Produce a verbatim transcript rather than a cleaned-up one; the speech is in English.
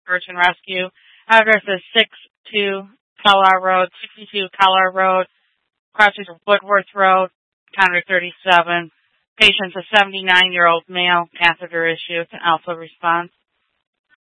search and rescue. Address is six two Collar Road, sixty-two Collar Road, crosses Woodworth Road, Counter thirty-seven. Patient's a seventy-nine-year-old male, catheter issue, it's an alpha response.